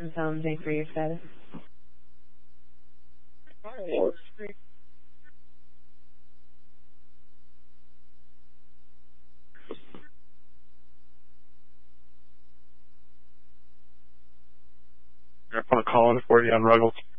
and tell them thanks for your status. I'm going to call in 40 on Ruggles.